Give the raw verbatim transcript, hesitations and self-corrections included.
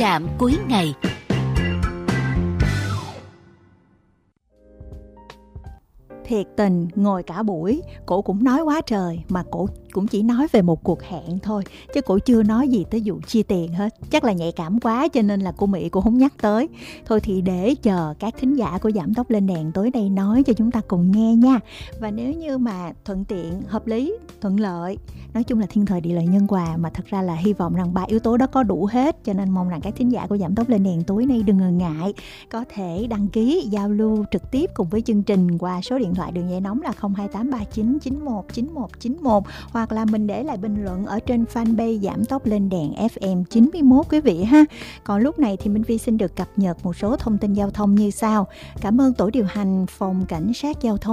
trạm cuối ngày. Thiệt tình, ngồi cả buổi, cổ cũng nói quá trời, mà cổ cũng chỉ nói về một cuộc hẹn thôi, chứ cổ chưa nói gì tới vụ chia tiền hết. Chắc là nhạy cảm quá cho nên là cô Mỹ cũng không nhắc tới. Thôi thì để chờ các thính giả của Giảm Tốc Lên Đèn tới đây nói cho chúng ta cùng nghe nha. Và nếu như mà thuận tiện, hợp lý, thuận lợi, nói chung là thiên thời địa lợi nhân hòa, mà thật ra là hy vọng rằng ba yếu tố đó có đủ hết, cho nên mong rằng các thính giả của Giảm Tốc Lên Đèn tối nay đừng ngần ngại, có thể đăng ký giao lưu trực tiếp cùng với chương trình qua số điện thoại đường dây nóng là không hai tám ba chín chín một chín một chín một, hoặc là mình để lại bình luận ở trên fanpage Giảm Tốc Lên Đèn ép em chín mốt quý vị ha. Còn lúc này thì Minh Vi xin được cập nhật một số thông tin giao thông như sau. Cảm ơn tổ điều hành phòng cảnh sát giao thông